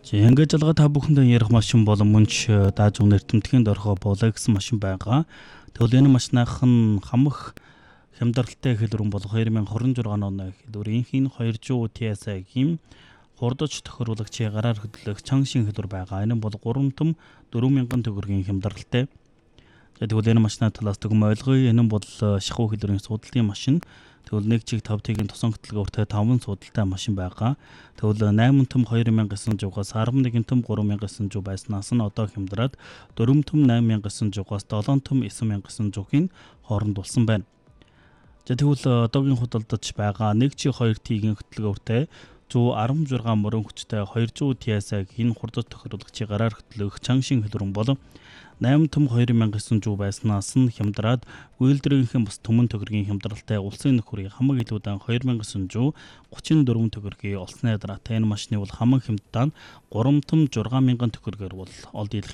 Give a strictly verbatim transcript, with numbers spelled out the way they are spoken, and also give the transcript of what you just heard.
Ингээд жалгаа та бүхэндээ ярих машин болон мөнч дааж өгнө эрдэмтгийн дорхоо Bolex машин байгаа. Тэгвэл энэ машинаах нь хамх хямдралтай хэлбэрэн болох two thousand twenty-six оны хэлбэрийн two hundred T S I-гийн хурдч тохируулагчийн гараар хөдлөх чанга шин хэлбэр байгаа. Энэ бол three том four thousand төгрөгийн хямдралтай. Тэгвэл энэ машинаа талаас түгэн ойлгоё. Энэ бол шахуу хэлбэрийн судалтын машин. Тэгвэл нэг чиг five T-ийн тосон хөтөлгөөртэй five судалтай машин байгаа. Тэгвэл eight том two thousand nine hundred-аас eleven том three thousand nine hundred байснаас нь одоо хямдраад four том eight thousand nine hundred-аас seven том nine thousand nine hundred-ийн хооронд болсон байна. За тэгвэл одоогийн худалдаж байгаа нэг чиг two T-ийн хөтөлгөөртэй one sixteen мөрөн хүчтэй two hundred T S I-гийн хурдч тохируулагчийн гараар хөтлөх чанга шин хэлбэрэн бол eight том two thousand nine hundred байснаас нь хямдраад үйлдвэрийнхэн бас түмэн төгрөгийн хямдралтай улсын нөхрийн хамаг илүүдэн two thousand nine hundred thirty-four төгрөгийн олсны дараатай энэ машины бол хамаг хямдтаа three том six thousand төгрөгөөр бол олд